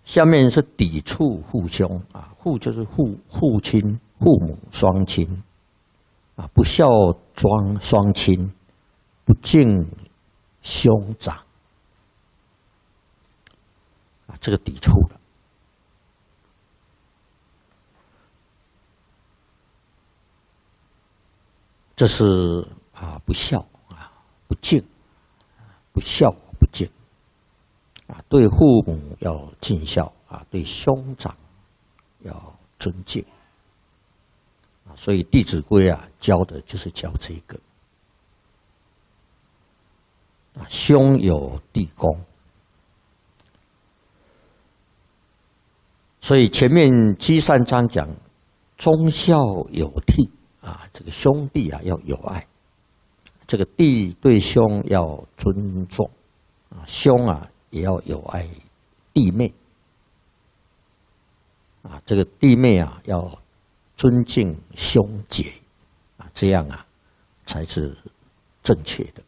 下面是抵触父兄啊，父就是父亲、父母双亲啊，不孝双亲，不敬兄长啊，这个抵触了。这是不孝啊，不敬，不孝不敬啊，对父母要尽孝啊，对兄长要尊敬啊，所以《弟子规》教的就是教这个啊，兄有弟恭，所以前面积善章讲忠孝有悌。这个兄弟要有爱，这个弟对兄要尊重，兄也要有爱弟妹，这个弟妹要尊敬兄姐，这样才是正确的。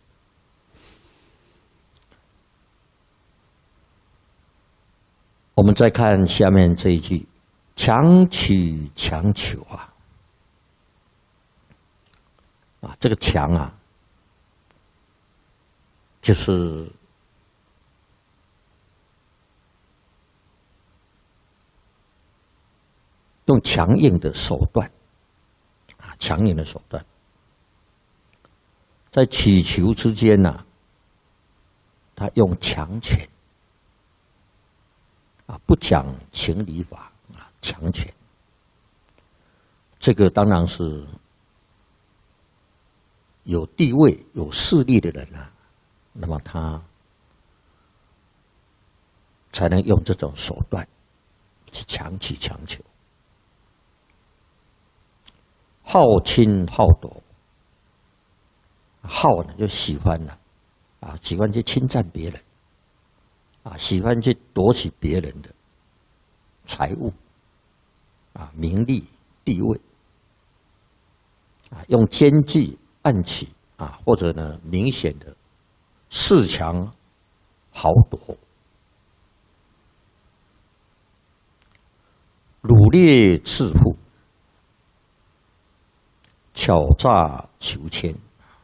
我们再看下面这一句：强取强求这个强就是用强硬的手段强硬的手段，在祈求之间他用强权不讲情理法强权，这个当然是有地位、有势力的人那么他才能用这种手段去强取强求。好侵好夺，好呢就喜欢喜欢去侵占别人喜欢去夺取别人的财物名利地位用奸计暗取或者呢明显的恃强豪夺，掳掠致富，巧诈求签，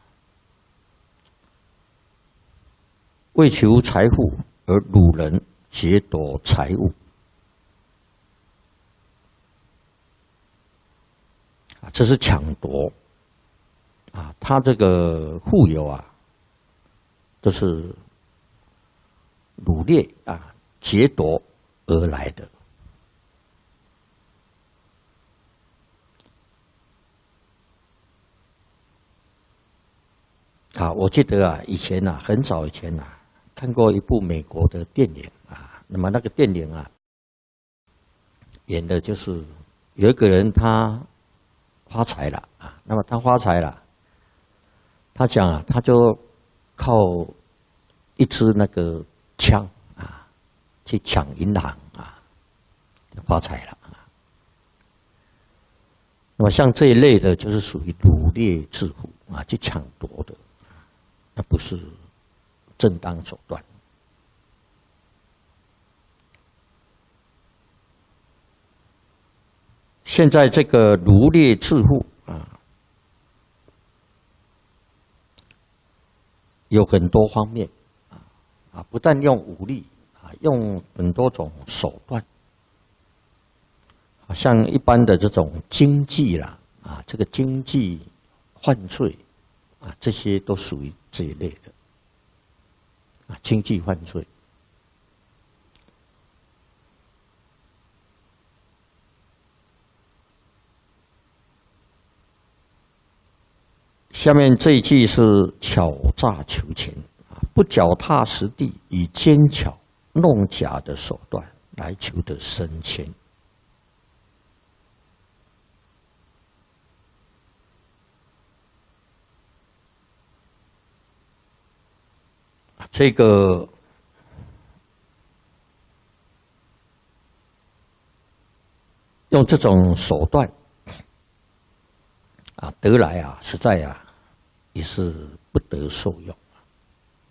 为求财富而掳人劫夺财物这是抢夺他这个富有都是掳掠劫夺而来的。我记得以前很早以前看过一部美国的电影那么那个电影演的就是有一个人他发财了那么他发财了。他讲他就靠一支那个枪去抢银行发财了那么像这一类的，就是属于掳掠致富去抢夺的，那不是正当手段。现在这个掳掠致富有很多方面不但用武力用很多种手段，像一般的这种经济这个经济犯罪这些都属于这一类的经济犯罪。下面这一句是巧诈求钱不脚踏实地，以奸巧弄假的手段来求得升迁。这个用这种手段得来实在也是不得受用。